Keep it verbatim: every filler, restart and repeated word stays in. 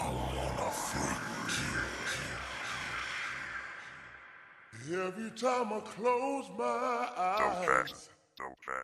Every time I close my So fast, eyes, so fast.